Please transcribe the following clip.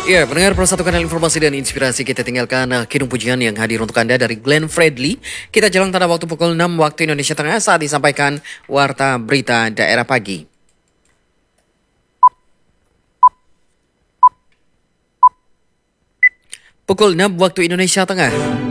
Ya, pendengar satu kanal informasi dan inspirasi kita tinggalkan kirim pujian yang hadir untuk Anda dari Glenn Fredly. Kita jalan pada waktu pukul 6 waktu Indonesia Tengah saat disampaikan Warta Berita Daerah Pagi. Pukul 6 waktu Indonesia Tengah.